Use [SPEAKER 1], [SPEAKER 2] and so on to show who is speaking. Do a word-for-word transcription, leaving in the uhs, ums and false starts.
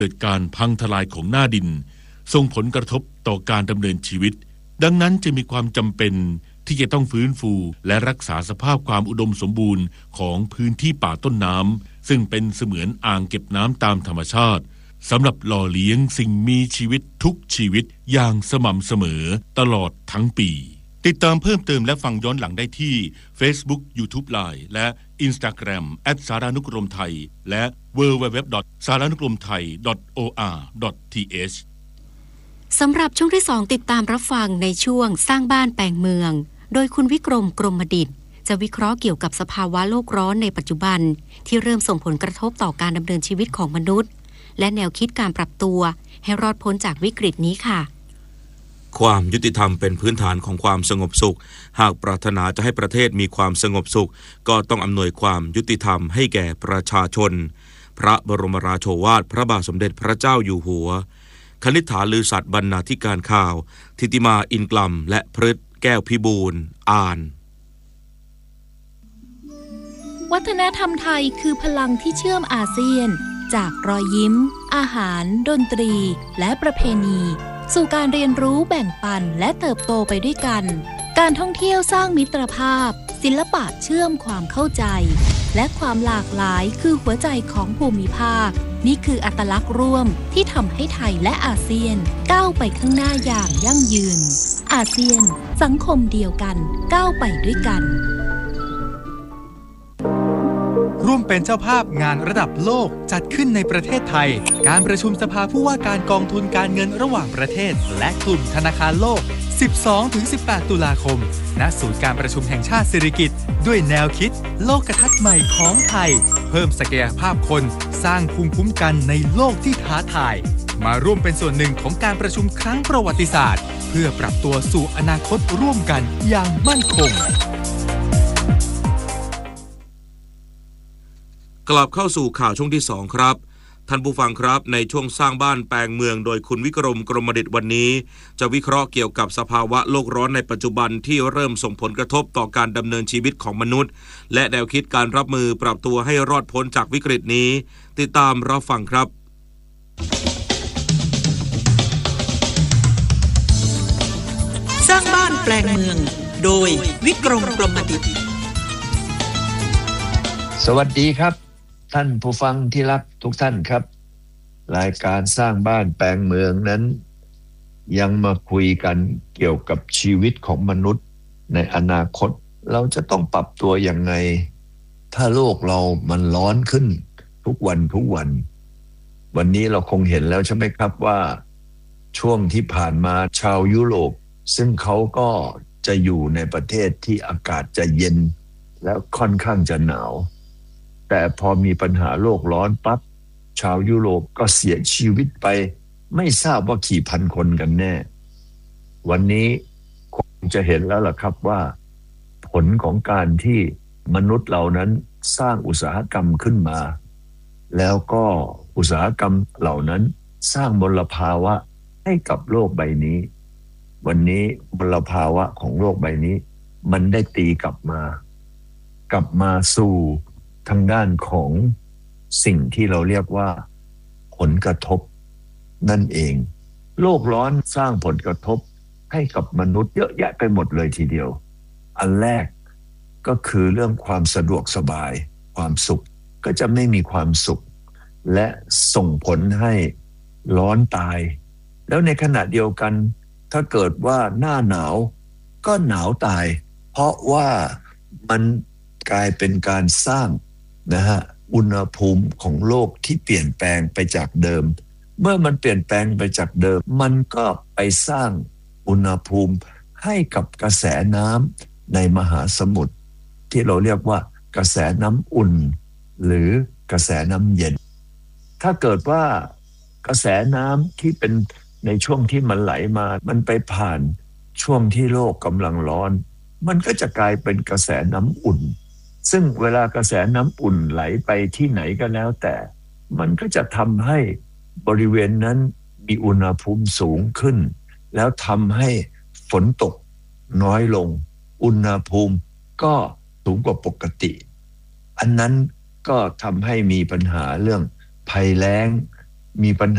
[SPEAKER 1] เกิดการพังทลายของหน้าดินส่งผลกระทบต่อการดำเนินชีวิตดังนั้นจะมีความจำเป็นที่จะต้องฟื้นฟูและรักษาสภาพความอุดมสมบูรณ์ของพื้นที่ป่าต้นน้ำซึ่งเป็นเสมือนอ่างเก็บน้ำตามธรรมชาติสำหรับหล่อเลี้ยงสิ่งมีชีวิตทุกชีวิตอย่างสม่ำเสมอตลอดทั้งปีติดตามเพิ่มเติมและฟังย้อนหลังได้ที่ Facebook YouTube Line และ Instagram แอท สารานุกรมไทยและ ดับเบิลยู ดับเบิลยู ดับเบิลยู ดอท สารานุกรมไทย ดอท โอ อาร์ ดอท ที เอช
[SPEAKER 2] สำหรับช่วงที่สองติดตามรับฟังในช่วงสร้างบ้านแปลงเมืองโดยคุณวิกรมกรมดิษฐ์จะวิเคราะห์เกี่ยวกับสภาวะโลกร้อนในปัจจุบันที่เริ่มส่งผลกระทบต่อการดำเนินชีวิตของมนุษย์และแนวคิดการปรับตัวให้รอดพ้นจากวิกฤตนี้ค่ะ
[SPEAKER 3] ความยุติธรรมเป็นพื้นฐานของความสงบสุขหากปรารถนาจะให้ประเทศมีความสงบสุขก็ต้องอำนวยความยุติธรรมให้แก่ประชาชนพระบรมราโชวาทพระบาทสมเด็จพระเจ้าอยู่หัวคณิษฐาลือสัตย์บรรณาธิการข่าวทิติมาอินกลัมและพฤทธิ์แก้วพิบูลย์อ่าน
[SPEAKER 4] วัฒนธรรมไทยคือพลังที่เชื่อมอาเซียนจากรอยยิ้มอาหารดนตรีและประเพณีสู่การเรียนรู้แบ่งปันและเติบโตไปด้วยกันการท่องเที่ยวสร้างมิตรภาพศิลปะเชื่อมความเข้าใจและความหลากหลายคือหัวใจของภูมิภาคนี่คืออัตลักษณ์ร่วมที่ทำให้ไทยและอาเซียนก้าวไปข้างหน้าอย่างยั่งยืนอาเซียนสังคมเดียวกันก้าวไปด้วยกัน
[SPEAKER 5] ร่วมเป็นเจ้าภาพงานระดับโลกจัดขึ้นในประเทศไทยการประชุมสภาผู้ว่าการกองทุนการเงินระหว่างประเทศและกลุ่มธนาคารโลก สิบสองถึงสิบแปด ตุลาคมณศูนย์การประชุมแห่งชาติสิริกิติ์ด้วยแนวคิดโลกทัศน์ใหม่ของไทยเพิ่มศักยภาพคนสร้างภูมิคุ้มกันในโลกที่ท้าทายมาร่วมเป็นส่วนหนึ่งของการประชุมครั้งประวัติศาสตร์เพื่อปรับตัวสู่อนาคตร่วมกันอย่างมั่นคง
[SPEAKER 3] กลับเข้าสู่ข่าวช่วงที่สองครับท่านผู้ฟังครับในช่วงสร้างบ้านแปลงเมืองโดยคุณวิกรมกรมดิษฐ์วันนี้จะวิเคราะห์เกี่ยวกับสภาวะโลกร้อนในปัจจุบันที่เริ่มส่งผลกระทบต่อการดำเนินชีวิตของมนุษย์และแนวคิดการรับมือปรับตัวให้รอดพ้นจากวิกฤตนี้ติดตามรับฟังครับ
[SPEAKER 6] สร้างบ้านแปลงเมืองโดยวิกรมกรมดิษฐ์
[SPEAKER 7] สวัสดีครับท่านผู้ฟังที่รักทุกท่านครับรายการสร้างบ้านแปลงเมืองนั้นยังมาคุยกันเกี่ยวกับชีวิตของมนุษย์ในอนาคตเราจะต้องปรับตัวยังไงถ้าโลกเรามันร้อนขึ้นทุกวันทุกวันวันนี้เราคงเห็นแล้วใช่ไหมครับว่าช่วงที่ผ่านมาชาวยุโรปซึ่งเขาก็จะอยู่ในประเทศที่อากาศจะเย็นแล้วค่อนข้างจะหนาวแต่พอมีปัญหาโลกร้อนปั๊บชาวยุโรปก็เสียชีวิตไปไม่ทราบว่ากี่พันคนกันแน่วันนี้คงจะเห็นแล้วล่ะครับว่าผลของการที่มนุษย์เรานั้นสร้างอุตสาหกรรมขึ้นมาแล้วก็อุตสาหกรรมเหล่านั้นสร้างมลภาวะให้กับโลกใบนี้วันนี้มลภาวะของโลกใบนี้มันได้ตีกลับมากลับมาสู่ทางด้านของสิ่งที่เราเรียกว่าผลกระทบนั่นเองโลกร้อนสร้างผลกระทบให้กับมนุษย์เยอะแยะไปหมดเลยทีเดียวอันแรกก็คือเรื่องความสะดวกสบายความสุขก็จะไม่มีความสุขและส่งผลให้ร้อนตายแล้วในขณะเดียวกันถ้าเกิดว่าหน้าหนาวก็หนาวตายเพราะว่ามันกลายเป็นการสร้างนะฮะอุณหภูมิของโลกที่เปลี่ยนแปลงไปจากเดิมเมื่อมันเปลี่ยนแปลงไปจากเดิมมันก็ไปสร้างอุณหภูมิให้กับกระแสน้ำในมหาสมุทรที่เราเรียกว่ากระแสน้ำอุ่นหรือกระแสน้ำเย็นถ้าเกิดว่ากระแสน้ำที่เป็นในช่วงที่มันไหลมามันไปผ่านช่วงที่โลกกำลังร้อนมันก็จะกลายเป็นกระแสน้ำอุ่นซึ่งเวลากระแสน้ำอุ่นไหลไปที่ไหนก็แล้วแต่มันก็จะทำให้บริเวณนั้นมีอุณหภูมิสูงขึ้นแล้วทำให้ฝนตกน้อยลงอุณหภูมิก็สูงกว่าปกติอันนั้นก็ทำให้มีปัญหาเรื่องภัยแล้งมีปัญหา